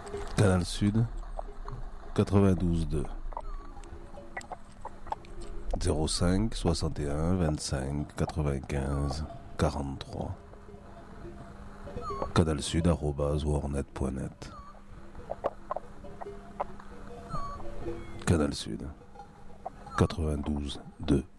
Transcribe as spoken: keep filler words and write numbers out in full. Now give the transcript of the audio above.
Canal Sud, quatre-vingt-douze deux. zéro cinq soixante et un vingt-cinq quatre-vingt-quinze quarante-trois. Canalsud arobase warnet point net. Canal Sud, quatre-vingt-douze deux.